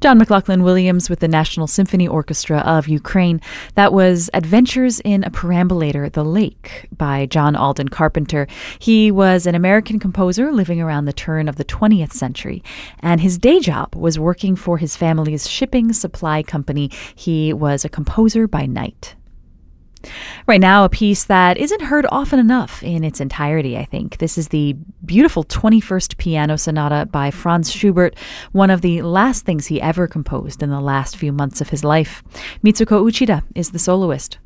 John McLaughlin Williams with the National Symphony Orchestra of Ukraine. That was Adventures in a Perambulator, The Lake by John Alden Carpenter. He was an American composer living around the turn of the 20th century, and his day job was working for his family's shipping supply company. He was a composer by night. Right now, a piece that isn't heard often enough in its entirety, I think. This is the beautiful 21st Piano Sonata by Franz Schubert, one of the last things he ever composed in the last few months of his life. Mitsuko Uchida is the soloist.